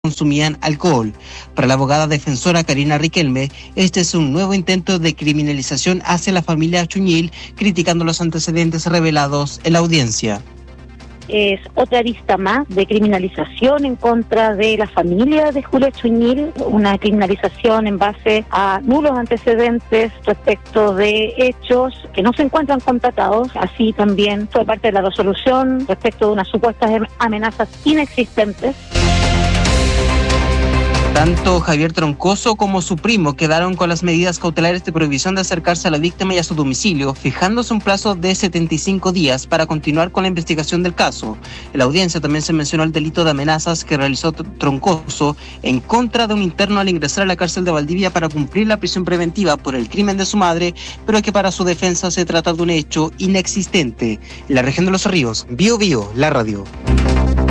consumían alcohol. Para la abogada defensora Karina Riquelme, este es un nuevo intento de criminalización hacia la familia Chuñil, criticando los antecedentes revelados en la audiencia. Es otra arista más de criminalización en contra de la familia de Julia Chuñil, una criminalización en base a nulos antecedentes respecto de hechos que no se encuentran constatados, así también fue parte de la resolución respecto de unas supuestas amenazas inexistentes. Tanto Javier Troncoso como su primo quedaron con las medidas cautelares de prohibición de acercarse a la víctima y a su domicilio, fijándose un plazo de 75 días para continuar con la investigación del caso. En la audiencia también se mencionó el delito de amenazas que realizó Troncoso en contra de un interno al ingresar a la cárcel de Valdivia para cumplir la prisión preventiva por el crimen de su madre, pero que para su defensa se trata de un hecho inexistente. En la región de Los Ríos, Bio Bio, la radio.